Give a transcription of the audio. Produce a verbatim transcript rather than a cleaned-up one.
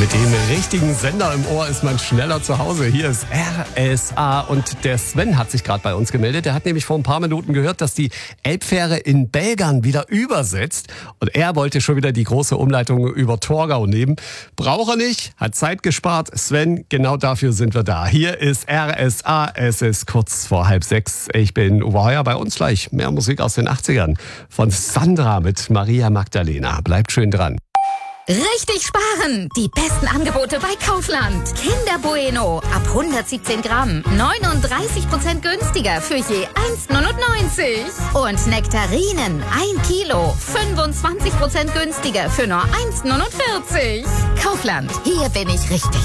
Mit dem richtigen Sender im Ohr ist man schneller zu Hause. Hier ist R S A und der Sven hat sich gerade bei uns gemeldet. Der hat nämlich vor ein paar Minuten gehört, dass die Elbfähre in Belgern wieder übersetzt. Und er wollte schon wieder die große Umleitung über Torgau nehmen. Braucht er nicht, hat Zeit gespart. Sven, genau dafür sind wir da. Hier ist R S A, es ist kurz vor halb sechs. Ich bin Uwe Heuer, bei uns gleich mehr Musik aus den achtzigern. Von Sandra mit Maria Magdalena. Bleibt schön dran. Richtig sparen! Die besten Angebote bei Kaufland. Kinder Bueno ab hundertsiebzehn Gramm. neununddreißig Prozent günstiger für je eins neunundneunzig. Und Nektarinen ein Kilo. fünfundzwanzig Prozent günstiger für nur eins neunundvierzig. Kaufland, hier bin ich richtig.